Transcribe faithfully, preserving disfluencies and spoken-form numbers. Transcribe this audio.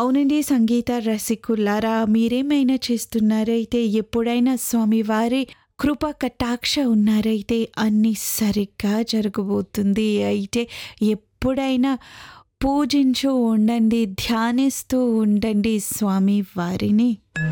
అవునండి. సంగీత రసికులారా, మీరేమైనా చేస్తున్నారైతే, ఎప్పుడైనా స్వామివారి కృప కటాక్ష ఉన్నారైతే అన్నీ సరిగ్గా జరగబోతుంది. అయితే ఎప్పుడైనా పూజించు ఉండండి, ధ్యానిస్తూ ఉండండి స్వామి వారిని.